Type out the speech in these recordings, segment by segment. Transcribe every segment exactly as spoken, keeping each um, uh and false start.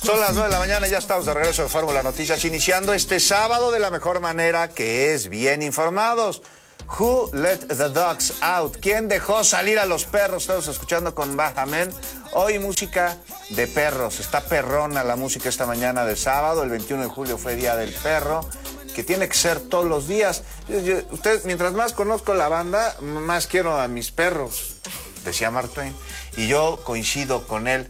Son las nueve de la mañana y ya estamos de regreso de Fórmula Noticias, iniciando este sábado de la mejor manera, que es bien informados. Who let the dogs out? ¿Quién dejó salir a los perros? Estamos escuchando con Bajamen. Hoy música de perros. Está perrona la música esta mañana de sábado. El veintiuno de julio fue Día del Perro, que tiene que ser todos los días. Yo, yo, usted, mientras más conozco la banda, más quiero a mis perros, decía Mark Twain. Y yo coincido con él.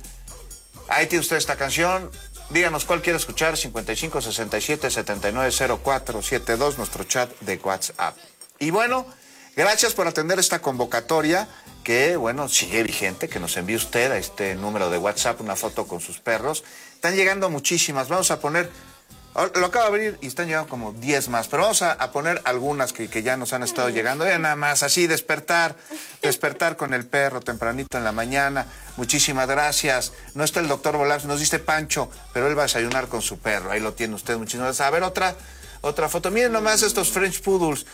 Ahí tiene usted esta canción. Díganos cuál quiere escuchar. cincuenta y cinco, sesenta y siete, setenta y nueve, cero cuatro setenta y dos, nuestro chat de WhatsApp. Y bueno, gracias por atender esta convocatoria que, bueno, sigue vigente, que nos envíe usted a este número de WhatsApp una foto con sus perros. Están llegando muchísimas. Vamos a poner, lo acabo de abrir y están llegando como diez más, pero vamos a, a poner algunas que, que ya nos han estado llegando. Ya nada más, así, despertar, despertar con el perro tempranito en la mañana. Muchísimas gracias. No está el doctor Volás, nos dice Pancho, pero él va a desayunar con su perro. Ahí lo tiene usted, muchísimas gracias. A ver, otra... Otra foto. Miren nomás estos French Poodles,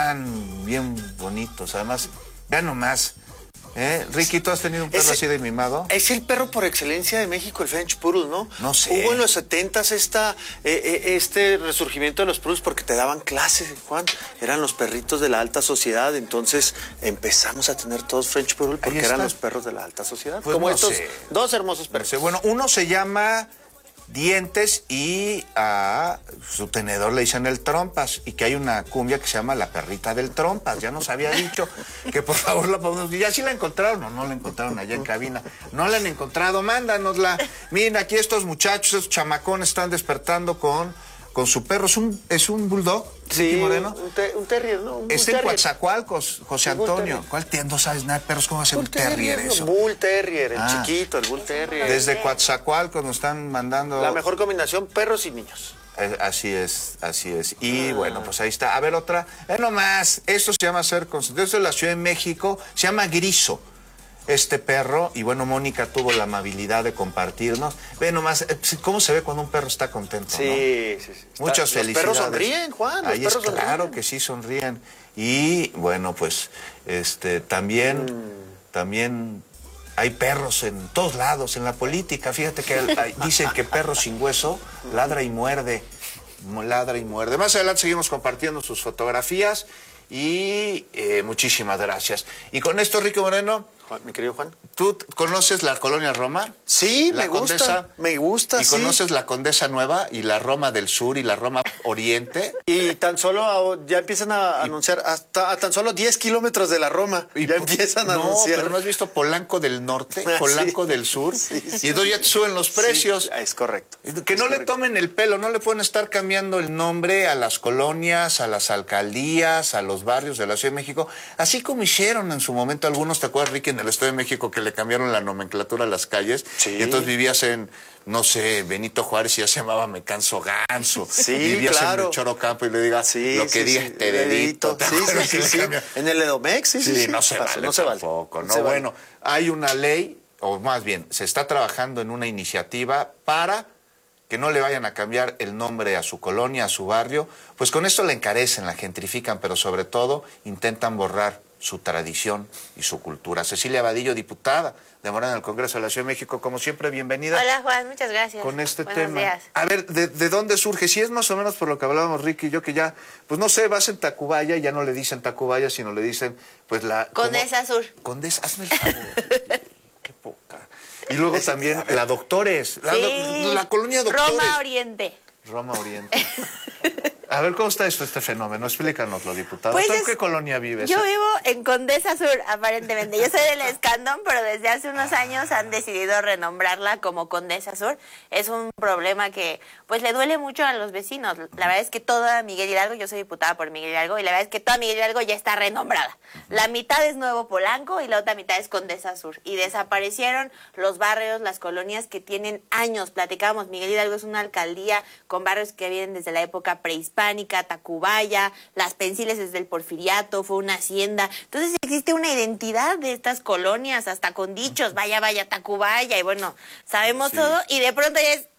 tan bien bonitos. Además, vean nomás. ¿Eh? Ricky, ¿tú has tenido un perro es, así de mimado? Es el perro por excelencia de México, el French Poodle, ¿no? No sé. Hubo en los setentas esta, eh, eh, este resurgimiento de los Poodles porque te daban clases, Juan. Eran los perritos de la alta sociedad. Entonces empezamos a tener todos French Poodle porque eran los perros de la alta sociedad. Pues como no estos sé. dos hermosos perros. No sé. Bueno, uno se llama Dientes y a su tenedor le dicen el Trompas, y que hay una cumbia que se llama La Perrita del Trompas. Ya nos había dicho que por favor la podemos... ¿Ya sí la encontraron o no la encontraron allá en cabina? No la han encontrado, mándanosla. Miren, aquí estos muchachos, estos chamacones están despertando con, con su perro. ¿Es un, es un bulldog? Sí, Moreno. Un, te, un terrier, ¿no? Un Está en Coatzacoalcos, José Antonio. ¿Cuál tienda? No sabes nada de perros, ¿cómo va a ser un terrier eso? Bull Terrier, el Ah. chiquito, el Bull Terrier. Desde Coatzacoalcos nos están mandando... La mejor combinación, perros y niños. Eh, Así es, así es. Y ah. bueno, pues ahí está. A ver, otra. Ve nomás, esto se llama ser consentido. Esto es la Ciudad de México, se llama Griso, este perro. Y bueno, Mónica tuvo la amabilidad de compartirnos. Ve nomás, cómo se ve cuando un perro está contento, sí, ¿no? Sí, sí. Muchas está, felicidades. Los perros sonríen, Juan. Los ahí perros es claro sonríen. que sí sonríen. Y bueno, pues, este, también, mm. también... Hay perros en todos lados, en la política. Fíjate que hay, dicen que perro sin hueso ladra y muerde, ladra y muerde. Más adelante seguimos compartiendo sus fotografías y eh, muchísimas gracias. Y con esto, Ricky Moreno, Juan, mi querido Juan, ¿tú conoces la Colonia Roma? Sí, la me Condesa, gusta, me gusta, ¿Y sí. conoces la Condesa Nueva y la Roma del Sur y la Roma Oriente? Y tan solo ya empiezan a y, anunciar hasta a tan solo diez kilómetros de la Roma. Y ya empiezan a no, anunciar. Pero ¿no has visto Polanco del Norte, Polanco sí. del Sur? Sí, sí. Y entonces ya te suben los precios. Sí, es correcto. Que es no correcto. le tomen el pelo, no le pueden estar cambiando el nombre a las colonias, a las alcaldías, a los barrios de la Ciudad de México. Así como hicieron en su momento algunos, ¿te acuerdas, Ricky, en el Estado de México, que le cambiaron la nomenclatura a las calles? Sí. Y entonces vivías en, no sé, Benito Juárez y ya se llamaba Me Canso Ganso. Sí, vivías claro. en el Chorocampo y le digas, sí, lo que sí, digas sí, te dedito. Sí, sí, sí, sí. En el Edomex, sí, sí. Sí, sí no se vale no se tampoco, vale. ¿no? Se Bueno, vale. hay una ley, o más bien, se está trabajando en una iniciativa para que no le vayan a cambiar el nombre a su colonia, a su barrio. Pues con esto la encarecen, la gentrifican, pero sobre todo intentan borrar su tradición y su cultura. Cecilia Vadillo, diputada de Morena en el Congreso de la Ciudad de México, como siempre, bienvenida. Hola, Juan, muchas gracias. Con este Buenos tema. días. A ver, ¿de, ¿de dónde surge? Si es más o menos por lo que hablábamos Ricky y yo, que ya, pues no sé, vas en Tacubaya y ya no le dicen Tacubaya, sino le dicen, pues la... Condesa Sur. Condesa, hazme el favor. Qué poca. Y luego también la Doctores, la, Sí. do, la colonia Doctores. Roma Oriente. Roma Oriente. A ver, ¿cómo está esto, este fenómeno? Explícanoslo, diputado. Pues ¿Tú en es, qué colonia vives? Yo vivo en Condesa Sur, aparentemente. Yo soy del Escandón, pero desde hace unos años han decidido renombrarla como Condesa Sur. Es un problema que, pues, le duele mucho a los vecinos. La verdad es que toda Miguel Hidalgo, yo soy diputada por Miguel Hidalgo, y la verdad es que toda Miguel Hidalgo ya está renombrada. La mitad es Nuevo Polanco y la otra mitad es Condesa Sur. Y desaparecieron los barrios, las colonias que tienen años. Platicábamos, Miguel Hidalgo es una alcaldía con barrios que vienen desde la época prehispánica, Tacubaya, Las Pensiles desde el Porfiriato, fue una hacienda. Entonces existe una identidad de estas colonias, hasta con dichos, vaya, vaya, Tacubaya, y bueno, sabemos sí. todo, y de pronto ya es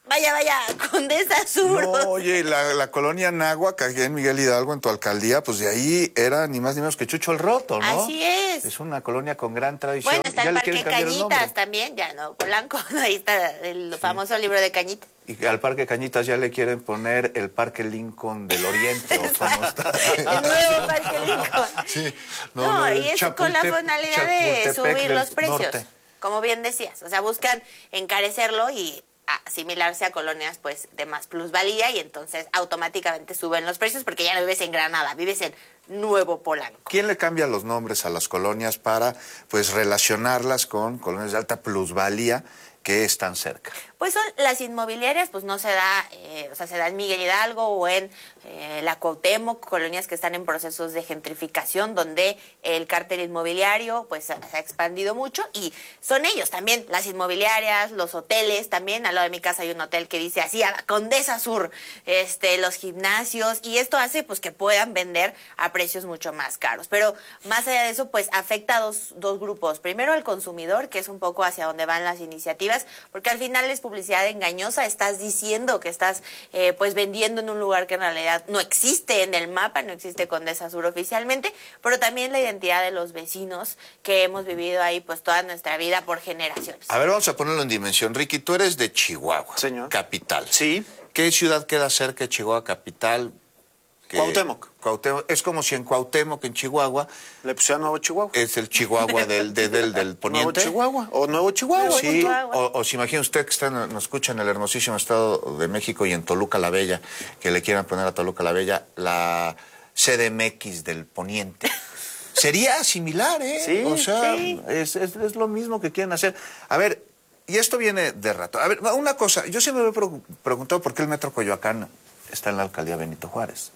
Vaya, vaya, Condesa Sur. No, oye, la, la colonia Náhuac, aquí en Miguel Hidalgo, en tu alcaldía, pues de ahí era ni más ni menos que Chucho el Roto, ¿no? Así es. Es una colonia con gran tradición. Bueno, está Ya el le Parque quieren cambiar el nombre. Cañitas también, ya no, Polanco, ahí está el famoso libro de Cañitas. Y al Parque Cañitas ya le quieren poner el Parque Lincoln del Oriente, ¿o cómo está? El nuevo Parque Lincoln. Sí. No, no, y es con la Chapultep- finalidad de Chapultepec subir del los precios, norte. como bien decías. O sea, buscan encarecerlo y asimilarse a colonias pues de más plusvalía y entonces automáticamente suben los precios porque ya no vives en Granada, vives en Nuevo Polanco. ¿Quién le cambia los nombres a las colonias para pues relacionarlas con colonias de alta plusvalía que están cerca? Pues son las inmobiliarias, pues no se da, eh, o sea, se da en Miguel Hidalgo o en eh, la Cuauhtémoc, colonias que están en procesos de gentrificación, donde el cártel inmobiliario pues se ha expandido mucho y son ellos también, las inmobiliarias, los hoteles también. Al lado de mi casa hay un hotel que dice así, a la Condesa Sur, este, los gimnasios, y esto hace pues que puedan vender a precios mucho más caros. Pero más allá de eso, pues afecta a dos, dos grupos. Primero al consumidor, que es un poco hacia donde van las iniciativas, porque al final es publicidad engañosa, estás diciendo que estás eh, pues vendiendo en un lugar que en realidad no existe en el mapa, no existe Condesa Sur oficialmente, pero también la identidad de los vecinos que hemos vivido ahí pues toda nuestra vida por generaciones. A ver, vamos a ponerlo en dimensión. Ricky, tú eres de Chihuahua, Señor. capital. Sí. ¿Qué ciudad queda cerca de Chihuahua capital? Que- Cuauhtémoc. Cuauhtémoc. Es como si en Cuauhtémoc, en Chihuahua, Le pusieron Nuevo Chihuahua. es el Chihuahua del, de- del, del Nuevo poniente. Chihuahua. O Nuevo Chihuahua. Sí, Chihuahua. o, o se imagina usted que está, nos escucha en el hermosísimo estado de México y en Toluca la Bella, que le quieran poner a Toluca la Bella la C D M X del poniente. Sería similar, ¿eh? Sí, o sea, sí. es, es, es lo mismo que quieren hacer. A ver, y esto viene de rato. A ver, una cosa, yo siempre me he pre- preguntado por qué el Metro Coyoacán está en la alcaldía Benito Juárez.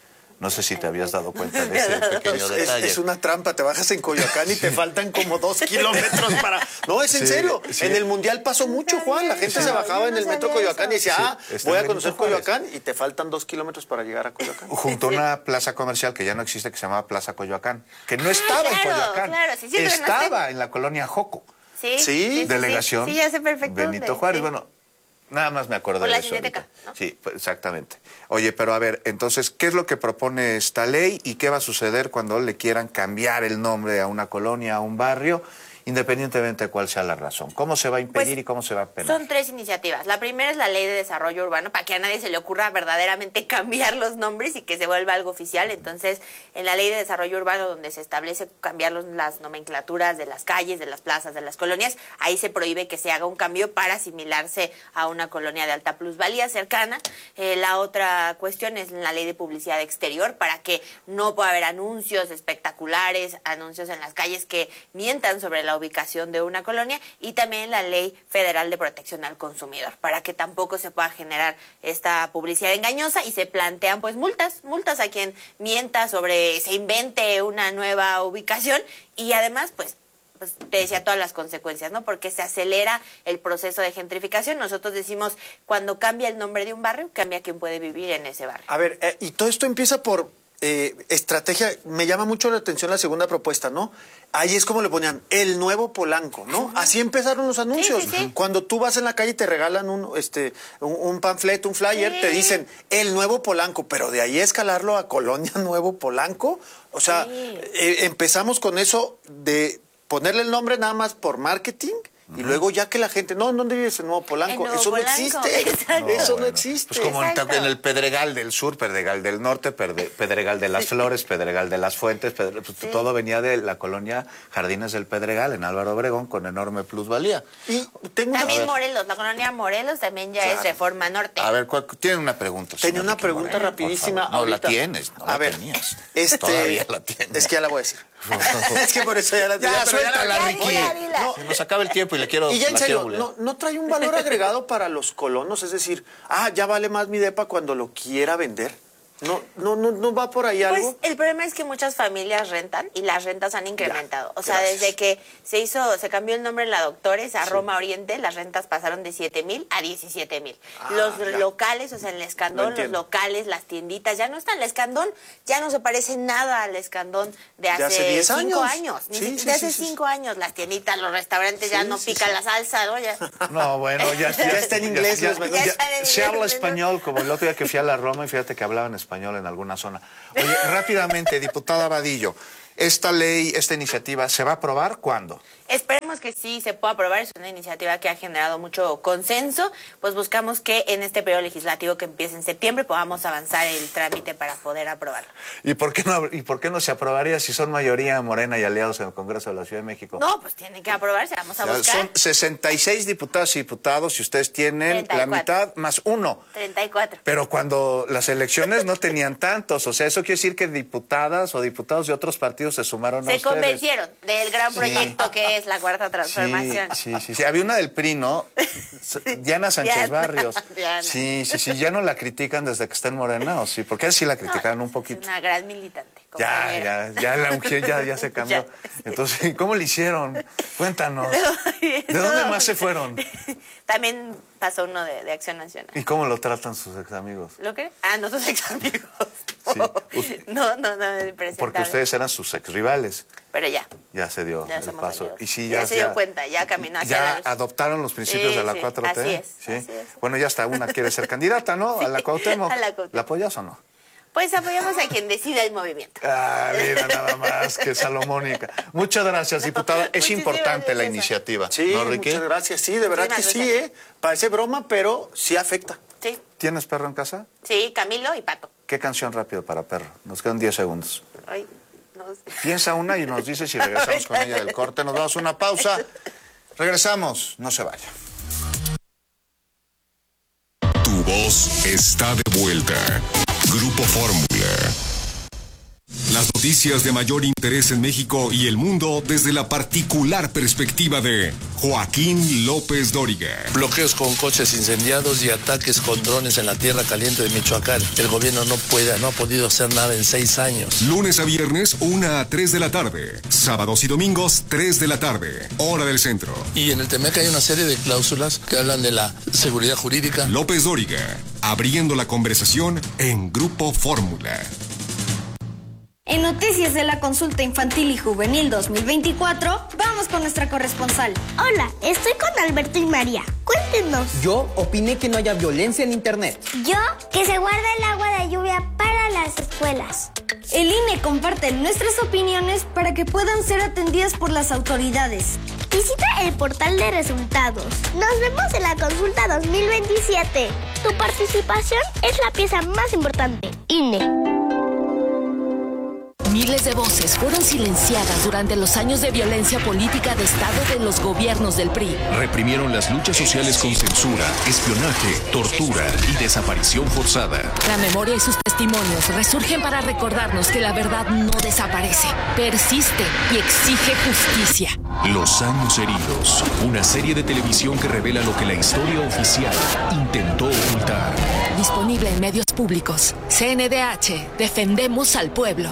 No sé si te habías dado cuenta de ese pequeño Es, detalle. es una trampa, te bajas en Coyoacán y te faltan como dos kilómetros para... No, es en Sí, serio. sí. En el Mundial pasó mucho, Juan. La gente Sí. se bajaba Yo en no el metro sabía Coyoacán y eso. decía, Sí, ah, está voy en a conocer Benito Juárez. Coyoacán y te faltan dos kilómetros para llegar a Coyoacán. Junto a una plaza comercial que ya no existe, que se llamaba Plaza Coyoacán, que no estaba en claro, Coyoacán, claro, sí, siempre no estaba está. en la colonia Joco, Sí, Sí, delegación Sí, sí, ya sé perfecto. Benito dónde, Juárez. sí. Bueno, nada más me acuerdo Por de la eso. Cineteca, ahorita. ¿no? Sí, pues, exactamente. Oye, pero a ver, entonces, ¿qué es lo que propone esta ley y qué va a suceder cuando le quieran cambiar el nombre a una colonia, a un barrio, independientemente de cuál sea la razón? ¿Cómo se va a impedir Pues, y cómo se va a penar? Son tres iniciativas. La primera es la Ley de Desarrollo Urbano, para que a nadie se le ocurra verdaderamente cambiar los nombres y que se vuelva algo oficial. Entonces, en la Ley de Desarrollo Urbano, donde se establece cambiar los- las nomenclaturas de las calles, de las plazas, de las colonias, ahí se prohíbe que se haga un cambio para asimilarse a una colonia de alta plusvalía cercana. Eh, la otra cuestión es la Ley de Publicidad Exterior, para que no pueda haber anuncios espectaculares, anuncios en las calles que mientan sobre la ubicación de una colonia, y también la Ley Federal de Protección al Consumidor, para que tampoco se pueda generar esta publicidad engañosa, y se plantean pues multas, multas a quien mienta sobre, se invente una nueva ubicación, y además pues pues te decía todas las consecuencias, ¿no? Porque se acelera el proceso de gentrificación. Nosotros decimos, cuando cambia el nombre de un barrio, cambia quien puede vivir en ese barrio. A ver, eh, y todo esto empieza por eh, estrategia. Me llama mucho la atención la segunda propuesta, ¿no? Ahí es como le ponían, el nuevo Polanco, ¿no? Así empezaron los anuncios. Sí, sí, sí. Cuando tú vas en la calle y te regalan un, este, un, un panfleto, un flyer, Sí. te dicen, el nuevo Polanco, pero de ahí escalarlo a Colonia Nuevo Polanco. O sea, Sí. eh, empezamos con eso de ponerle el nombre nada más por marketing. Y luego ya que la gente, no, ¿dónde vives en Nuevo Polanco? En Nuevo Eso Polanco, no existe. exacto. Eso no bueno, existe. Pues como en, Exacto. en el Pedregal del Sur, Pedregal del Norte, Perde- Pedregal de las Flores, Pedregal de las Fuentes, Pedre- pues, Sí. todo venía de la colonia Jardines del Pedregal en Álvaro Obregón con enorme plusvalía. Y tengo una- También a ver, Morelos, la colonia Morelos también ya Claro. es Reforma Norte. A ver, ¿cuál- tiene una pregunta. Tenía señor una Ricky pregunta Moreno, por rapidísima. favor. No ahorita. la tienes, no a la ver, tenías. Este, Todavía la tienes. Es que ya la voy a decir. Es que por eso ya la Ya, pero suéltala, la- Ricky. dila, dila. No, se nos acaba el tiempo y le quiero Y ya en la quiero serio, bulear. ¿no, ¿no trae un valor agregado para los colonos? Es decir, ah, ya vale más mi depa cuando lo quiera vender. No, no, no, no va por ahí algo. Pues el problema es que muchas familias rentan y las rentas han incrementado. Ya, o sea, gracias. desde que se hizo, se cambió el nombre en la Doctores a sí. Roma Oriente, las rentas pasaron de siete mil a diecisiete mil. Ah, los ya. locales, o sea, el Escandón, los locales, las tienditas, ya no están. El Escandón ya no se parece nada al Escandón de hace, de hace diez cinco años. años. Ni Sí, de sí, hace sí, cinco sí. años. Las tienditas, los restaurantes sí, ya no sí, pican sí. la salsa, ¿no? Ya, no, bueno, ya, ya, ya está en inglés. Ya, ya, ya, ya está en se inglés, habla ¿no? español, como el otro día que fui a la Roma y fíjate que hablaban español en alguna zona. Oye, rápidamente, diputada Vadillo, ¿esta ley, esta iniciativa, se va a aprobar cuándo? Esperemos que sí se pueda aprobar, es una iniciativa que ha generado mucho consenso, pues buscamos que en este periodo legislativo que empiece en septiembre podamos avanzar el trámite para poder aprobarlo. ¿Y por qué no, y por qué no se aprobaría si son mayoría Morena y aliados en el Congreso de la Ciudad de México? No, pues tiene que aprobarse, vamos a o sea, buscar. Son sesenta y seis diputadas y diputados y ustedes tienen treinta y cuatro. La mitad más uno. treinta y cuatro. Pero cuando las elecciones no tenían tantos, o sea, eso quiere decir que diputadas o diputados de otros partidos se sumaron se a ustedes. Se convencieron del gran sí. proyecto que es la Cuarta Transformación. Sí, sí, sí, sí. Había una del P R I, ¿no? Diana Sánchez Diana, Barrios. Diana. Sí, sí, sí. ¿Ya no la critican desde que está en Morena o sí? Porque sí la criticaron no, un poquito. Es una gran militante. Ya, ya, ya la mujer ya, ya se cambió. Ya, sí. Entonces, ¿cómo le hicieron? Cuéntanos. ¿De dónde más se fueron? También pasó uno de, de Acción Nacional. ¿Y cómo lo tratan sus ex amigos? ¿Lo qué? Ah, no, sus ex amigos. Sí. No, no, no, no. Porque ustedes eran sus ex rivales. Pero ya. Ya se dio ya el paso. Amigos. Y sí, ya, ya se dio cuenta, ya caminó hacia ya la luz. adoptaron los principios sí, de la sí, cuatro T. Así es, ¿sí? así es. Bueno, ya hasta una quiere ser candidata, ¿no? Sí, a la Cuauhtémoc. a la Cuauhtémoc. ¿La apoyas o no? Pues apoyamos a quien decida el movimiento. Ah, mira, nada más que salomónica. Muchas gracias, diputada. Es importante la iniciativa. Sí, ¿no, Ricky? muchas gracias. Sí, de verdad que sí, ¿eh? Parece broma, pero sí afecta. Sí. ¿Tienes perro en casa? Sí, Camilo y Pato. ¿Qué canción rápido para perro? Nos quedan diez segundos. Ay, no sé. Piensa una y nos dice si regresamos con ella del corte. Nos damos una pausa. Regresamos. No se vaya. Tu voz está de vuelta. Grupo Fórmula. Las noticias de mayor interés en México y el mundo desde la particular perspectiva de Joaquín López Dóriga. Bloqueos con coches incendiados y ataques con drones en la tierra caliente de Michoacán. El gobierno no puede, no ha podido hacer nada en seis años. Lunes a viernes, una a tres de la tarde. Sábados y domingos, tres de la tarde. Hora del centro. Y en el Temec hay una serie de cláusulas que hablan de la seguridad jurídica. López Dóriga, abriendo la conversación en Grupo Fórmula. En Noticias de la Consulta Infantil y Juvenil dos mil veinticuatro, vamos con nuestra corresponsal. Hola, estoy con Alberto y María. Cuéntenos. Yo opiné que no haya violencia en Internet. Yo, que se guarda el agua de lluvia para las escuelas. El I N E comparte nuestras opiniones para que puedan ser atendidas por las autoridades. Visita el portal de resultados. Nos vemos en la Consulta dos mil veintisiete. Tu participación es la pieza más importante. I N E. Miles de voces fueron silenciadas durante los años de violencia política de Estado de los gobiernos del P R I. Reprimieron las luchas sociales con censura, espionaje, tortura y desaparición forzada. La memoria y sus testimonios resurgen para recordarnos que la verdad no desaparece, persiste y exige justicia. Los años heridos, una serie de televisión que revela lo que la historia oficial intentó ocultar. Disponible en medios públicos. C N D H, defendemos al pueblo.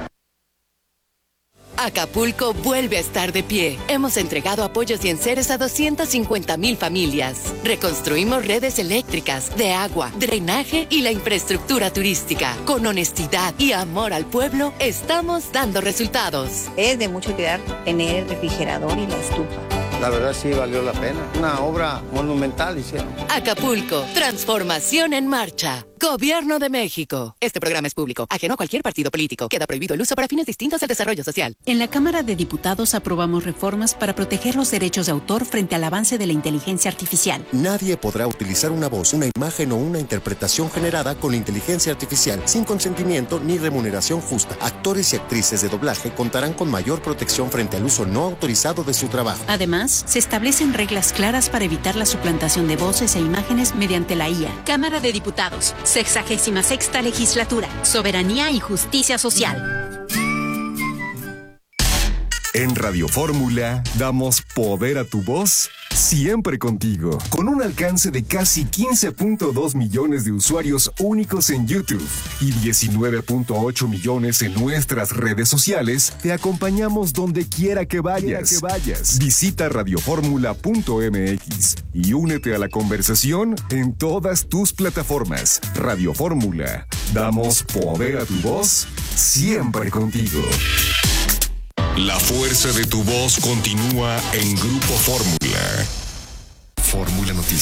Acapulco vuelve a estar de pie. Hemos entregado apoyos y enseres a doscientas cincuenta mil familias. Reconstruimos redes eléctricas, de agua, drenaje y la infraestructura turística. Con honestidad y amor al pueblo, estamos dando resultados. Es de mucha utilidad tener el refrigerador y la estufa. La verdad sí valió la pena. Una obra monumental hicieron. Acapulco, transformación en marcha. Gobierno de México. Este programa es público, ajeno a cualquier partido político. Queda prohibido el uso para fines distintos al desarrollo social. En la Cámara de Diputados aprobamos reformas para proteger los derechos de autor frente al avance de la inteligencia artificial. Nadie podrá utilizar una voz, una imagen o una interpretación generada con la inteligencia artificial sin consentimiento ni remuneración justa. Actores y actrices de doblaje contarán con mayor protección frente al uso no autorizado de su trabajo. Además, se establecen reglas claras para evitar la suplantación de voces e imágenes mediante la I A. Cámara de Diputados, sexagésima sexta legislatura, soberanía y justicia social. En Radio Fórmula damos poder a tu voz siempre contigo. Con un alcance de casi quince punto dos millones de usuarios únicos en YouTube y diecinueve punto ocho millones en nuestras redes sociales, te acompañamos donde quiera que vayas. Que vayas. Visita radioformula punto m x y únete a la conversación en todas tus plataformas. Radio Fórmula. Damos poder a tu voz, siempre contigo. La fuerza de tu voz continúa en Grupo Fórmula. Fórmula Noticias.